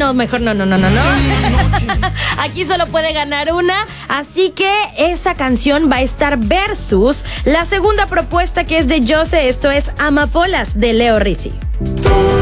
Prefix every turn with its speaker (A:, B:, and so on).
A: no, mejor no. Aquí solo puede ganar una, así que esa canción va a estar versus la segunda propuesta, que es de Jose. Esto es Amapolas, de Leo Rizzi.